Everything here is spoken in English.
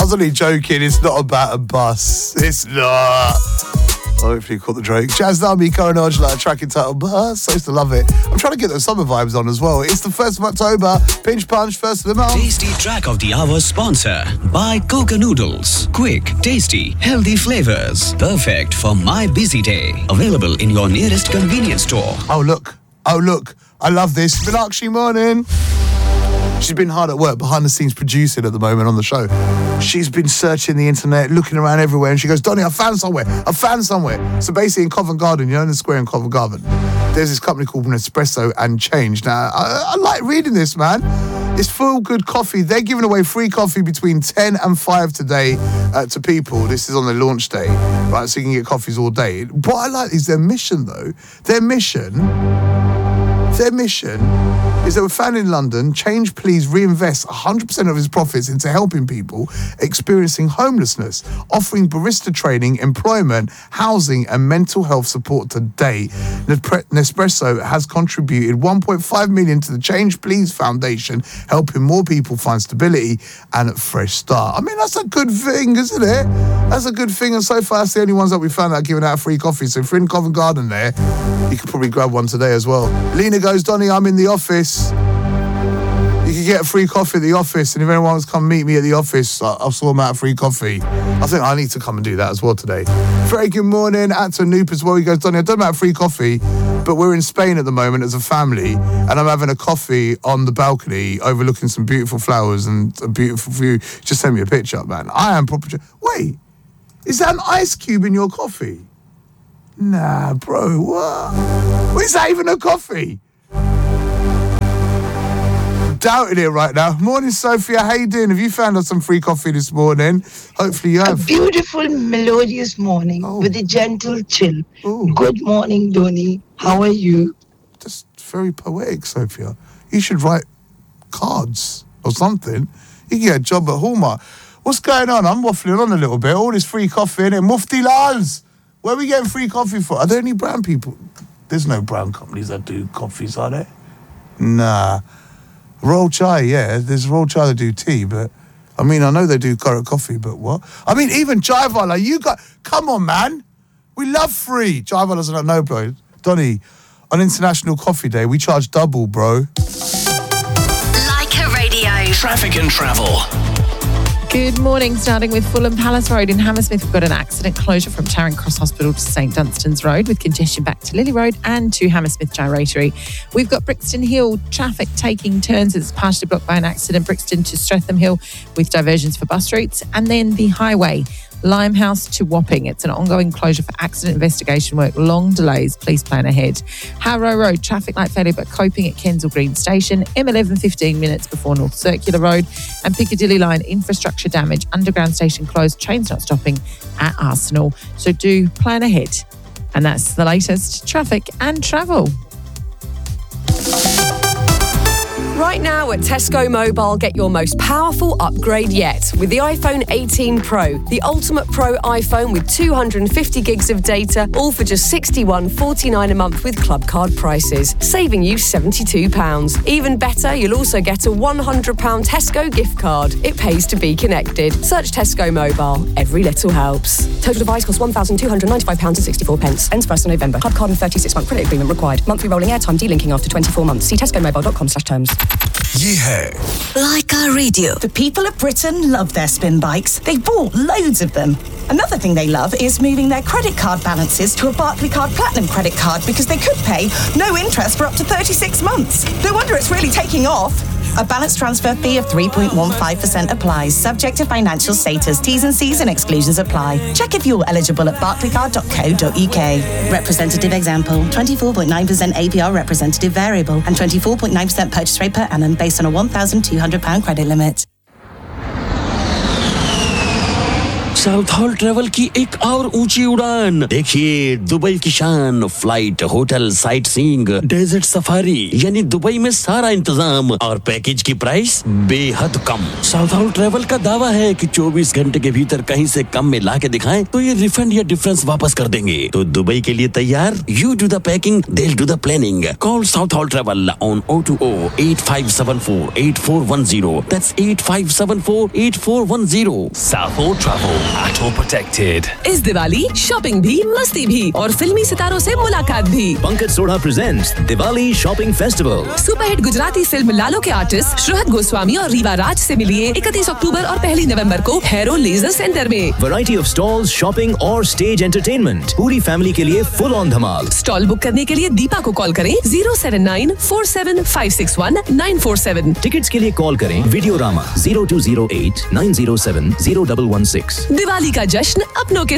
was only joking. It's not about a bus. It's not. Hopefully you caught the joke. Jazz Nami, Cohen Ojala, track entitled Bus. I used to love it. I'm trying to get those summer vibes on as well. It's the 1st of October. Pinch Punch, 1st of the month. Tasty track of the hour sponsor by Coca Noodles. Quick, tasty, healthy flavors. Perfect for my busy day. Available in your nearest convenience store. Oh, look. I love this. Meenakshi, morning. She's been hard at work behind the scenes producing at the moment on the show. She's been searching the internet, looking around everywhere, and she goes, Donny, I found somewhere. So basically in Covent Garden, you know, in the square in Covent Garden, there's this company called Nespresso and Change. Now, I like reading this, man. It's full good coffee. They're giving away free coffee between 10 and 5 today to people. This is on their launch day, right? So you can get coffees all day. What I like is their mission, though. Their mission is that we're found in London. Change Please reinvests 100% of his profits into helping people experiencing homelessness, offering barista training, employment, housing and mental health support today. Nespresso has contributed 1.5 million to the Change Please Foundation, helping more people find stability and a fresh start. I mean, that's a good thing, isn't it? That's a good thing, and so far that's the only ones that we found that are giving out free coffee. So if you're in Covent Garden there, you could probably grab one today as well. Lena goes, Donny, I'm in the office. You can get a free coffee at the office, and if anyone wants to come meet me at the office, I'll sort them out a free coffee. I think I need to come and do that as well today. Very good morning, at Noop as well. He goes, Donny, I don't know about free coffee, but we're in Spain at the moment as a family, and I'm having a coffee on the balcony overlooking some beautiful flowers and a beautiful view. Just send me a picture, man. I am proper... Wait, is that an ice cube in your coffee? Nah, bro, what? Is that even a coffee? Doubting it right now. Morning, Sophia. How you doing? Have you found us some free coffee this morning? Hopefully you have. A beautiful, melodious morning with a gentle chill. Ooh. Good morning, Donny. How are you? That's very poetic, Sophia. You should write cards or something. You can get a job at Hallmark. What's going on? I'm waffling on a little bit. All this free coffee in it. Mufti Lals. Where are we getting free coffee for? Are there any brown people? There's no brown companies that do coffees, are there? Nah. Royal Chai, yeah. There's Royal Chai that do tea, but... I mean, I know they do current coffee, but what? I mean, even Chaivala, you got... Come on, man. We love free. Chaivala doesn't know, bro. Donny, on International Coffee Day, we charge double, bro. Like a Radio. Traffic and travel. Good morning. Starting with Fulham Palace Road in Hammersmith, we've got an accident closure from Charing Cross Hospital to St Dunstan's Road with congestion back to Lily Road and to Hammersmith Gyratory. We've got Brixton Hill traffic taking turns. It's partially blocked by an accident. Brixton to Streatham Hill with diversions for bus routes. And then the highway, Limehouse to Wapping. It's an ongoing closure for accident investigation work. Long delays. Please plan ahead. Harrow Road, traffic light failure but coping at Kensal Green Station. M11, 15 minutes before North Circular Road. And Piccadilly Line, infrastructure damage. Underground station closed. Trains not stopping at Arsenal. So do plan ahead. And that's the latest traffic and travel. Right now at Tesco Mobile, get your most powerful upgrade yet with the iPhone 18 Pro, the ultimate Pro iPhone with 250 gigs of data, all for just $61.49 a month with club card prices, saving you £72. Even better, you'll also get a £100 Tesco gift card. It pays to be connected. Search Tesco Mobile. Every little helps. Total device costs £1,295.64. Ends 1st of November. Club card and 36-month credit agreement required. Monthly rolling airtime delinking after 24 months. See tescomobile.com/terms. Yeah. Like a Radio. The people of Britain love their spin bikes. They bought loads of them. Another thing they love is moving their credit card balances to a Barclaycard Platinum credit card because they could pay no interest for up to 36 months. No wonder it's really taking off. A balance transfer fee of 3.15% applies, subject to financial status. T's and C's and exclusions apply. Check if you're eligible at barclaycard.co.uk. Representative example, 24.9% APR representative variable and 24.9% purchase rate per annum based on a £1,200 credit limit. South hall travel की एक और ऊंची उड़ान। देखिए Dubai की शान, flight, hotel, sight seeing, desert safari, यानी Dubai में सारा इंतजाम और पैकेज की प्राइस बेहद कम। साउथ हॉल ट्रेवल का दावा है कि 24 घंटे के भीतर कहीं से कम में ला के दिखाएं तो ये रिफंड या डिफरेंस वापस कर देंगे। तो दुबई के लिए तैयार? You do the packing, they'll do the planning. Call South Hall Travel on 020-8574-8410. That's 8574-8410. South Hall Travel, Auto Protected. इस दिवाली शॉपिंग भी, मस्ती भी और फिल्मी सितारों से मुलाकात भी। Pankaj Sodha presents Diwali Shopping Festival. Superhit Gujarati film लालो के आर्टिस्ट श्रुहत गोस्वामी और रीवा राज से मिलिए 31 अक्टूबर और 1 नवंबर को हैरो लेजर सेंटर में। Variety of stalls, shopping और stage entertainment. पूरी फैमिली के लिए full on Dhamaal. Stall book करने के लिए दीपा को कॉल करें 07947561947। टिकट्स के लिए कॉल करें वीडियोरामा 0208 907 0116। दिवाली का जश्न अपनों के